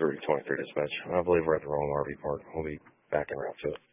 3023 dispatch. I believe we're at the wrong RV park. We'll be backing around to it.